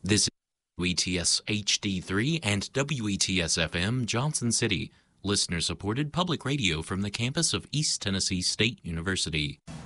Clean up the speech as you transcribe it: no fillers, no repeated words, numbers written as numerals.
This is WETS HD3 and WETS FM Johnson City, listener-supported public radio from the campus of East Tennessee State University.